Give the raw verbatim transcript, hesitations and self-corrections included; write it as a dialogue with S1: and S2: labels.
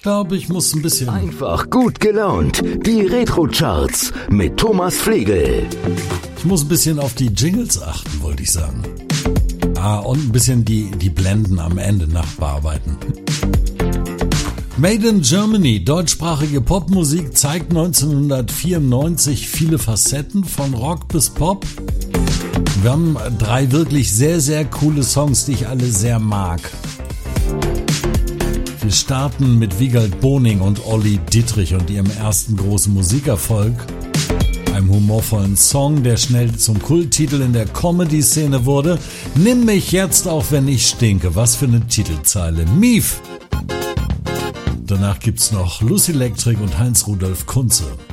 S1: glaube, ich muss ein bisschen...
S2: Einfach gut gelaunt. Die Retro-Charts mit Thomas Flegel.
S1: Ich muss ein bisschen auf die Jingles achten, wollte ich sagen. Ah, und ein bisschen die, die Blenden am Ende nachbearbeiten. Made in Germany, deutschsprachige Popmusik, zeigt neunzehnhundertvierundneunzig viele Facetten von Rock bis Pop. Wir haben drei wirklich sehr, sehr coole Songs, die ich alle sehr mag. Wir starten mit Wiegald Boning und Olli Dittrich und ihrem ersten großen Musikerfolg. Einem humorvollen Song, der schnell zum Kulttitel in der Comedy-Szene wurde. Nimm mich jetzt, auch wenn ich stinke. Was für eine Titelzeile. Mief! Danach gibt's noch Lucy Electric und Heinz Rudolf Kunze.